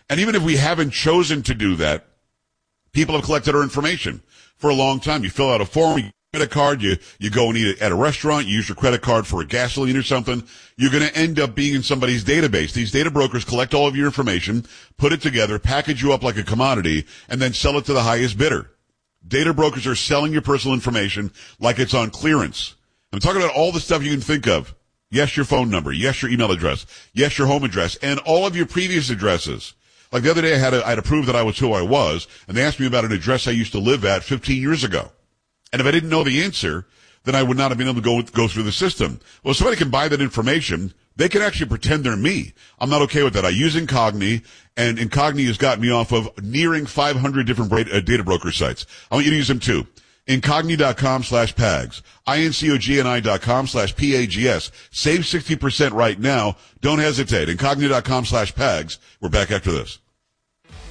And even if we haven't chosen to do that, people have collected our information for a long time. You fill out a form, you get a credit card, you go and eat at a restaurant, you use your credit card for a gasoline or something. You're going to end up being in somebody's database. These data brokers collect all of your information, put it together, package you up like a commodity, and then sell it to the highest bidder. Data brokers are selling your personal information like it's on clearance. I'm talking about all the stuff you can think of. Yes, your phone number. Yes, your email address. Yes, your home address. And all of your previous addresses. Like the other day, I had to prove that I was who I was, and they asked me about an address I used to live at 15 years ago. And if I didn't know the answer, then I would not have been able to go through the system. Well, if somebody can buy that information, they can actually pretend they're me. I'm not okay with that. I use Incogni, and Incogni has got me off of nearing 500 different data broker sites. I want you to use them too. Incogni.com/PAGS. INCOGNI.com/PAGS. Save 60% right now. Don't hesitate. Incogni.com/PAGS. We're back after this.